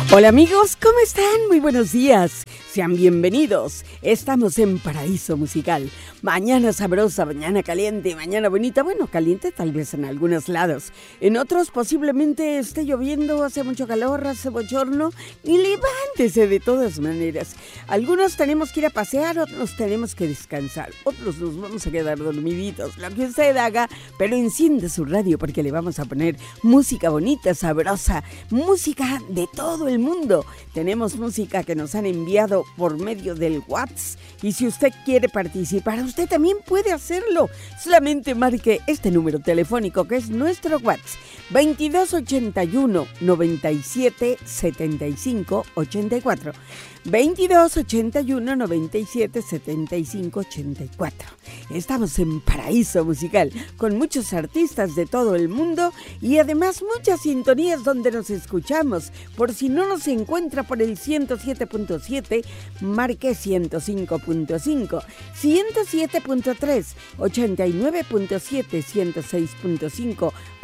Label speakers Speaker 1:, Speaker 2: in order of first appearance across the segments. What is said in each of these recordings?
Speaker 1: Hola amigos, ¿cómo están? Muy buenos días. Sean bienvenidos. Estamos en Paraíso Musical. Mañana sabrosa, mañana caliente, mañana bonita. Bueno, caliente tal vez en algunos lados. En otros posiblemente esté lloviendo, hace mucho calor, hace bochorno. Y levántese de todas maneras. Algunos tenemos que ir a pasear, otros tenemos que descansar. Otros nos vamos a quedar dormiditos. Lo que usted haga, pero encienda su radio porque le vamos a poner música bonita, sabrosa. Música de todo el mundo. Tenemos música que nos han enviado por medio del WhatsApp y si usted quiere participar, usted también puede hacerlo. Solamente marque este número telefónico que es nuestro WhatsApp: 2281 97 75 84. 2281 97 75 84. Estamos en Paraíso Musical con muchos artistas de todo el mundo y además muchas sintonías donde nos escuchamos. Por si no nos encuentra por el 107.7, marque 105.5, 107.3, 89.7, 106.5 o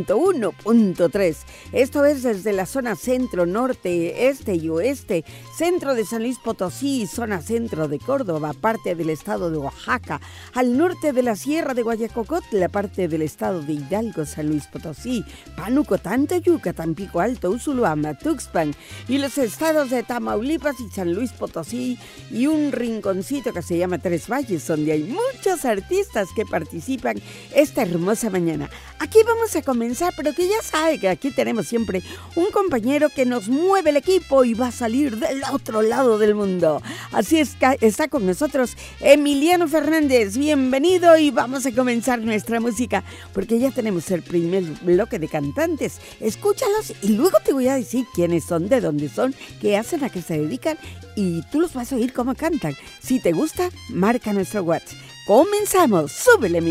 Speaker 1: 101.3. Esto es desde la zona centro, norte, este y oeste, centro de San Luis Potosí, zona centro de Córdoba, parte del estado de Oaxaca, al norte de la sierra de Guayacocotla, parte del estado de Hidalgo, San Luis Potosí, Pánuco, Tantayuca, Tampico Alto, Usulután, Tuxpan y los estados de Tamaulipas y San Luis Potosí y un rinconcito que se llama Tres Valles, donde hay muchos artistas que participan esta hermosa mañana. Aquí vamos a comenzar, pero que ya sabe que aquí tenemos siempre un compañero que nos mueve el equipo y va a salir del otro lado del mundo. Así es que está con nosotros Emiliano Fernández. Bienvenido y vamos a comenzar nuestra música porque ya tenemos el primer bloque de cantantes. Escúchalos y luego te voy a decir quiénes son, de dónde son, qué hacen, a qué se dedican y tú los vas a oír cómo cantan. Si te gusta, marca nuestro WhatsApp. Comenzamos. Súbele, mi